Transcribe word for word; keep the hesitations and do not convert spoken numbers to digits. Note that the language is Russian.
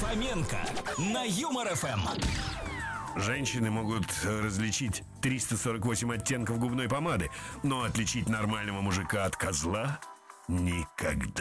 Фоменко на Юмор ФМ. Женщины могут различить триста сорок восемь оттенков губной помады, но отличить нормального мужика от козла никогда.